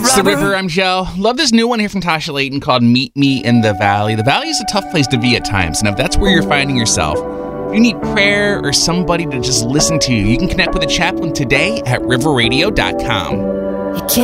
It's The River. I'm Joe. Love this new one here from Tasha Layton called Meet Me in the Valley. The Valley is a tough place to be at times, and if that's where you're finding yourself, if you need prayer or somebody to just listen to you, you can connect with a chaplain today at riverradio.com.